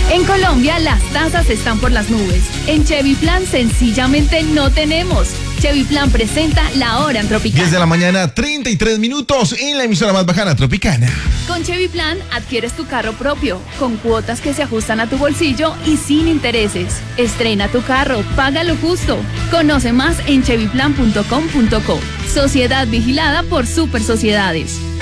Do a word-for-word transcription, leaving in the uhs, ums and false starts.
En Colombia las tasas están por las nubes. En Chevy Plan sencillamente no tenemos. Chevy Plan presenta La Hora en Tropicana. diez de la mañana, treinta y tres minutos en la emisora más bajana, Tropicana. Con Chevy Plan adquieres tu carro propio, con cuotas que se ajustan a tu bolsillo y sin intereses. Estrena tu carro, págalo justo. Conoce más en chevy plan punto com punto co. Sociedad vigilada por Super Sociedades.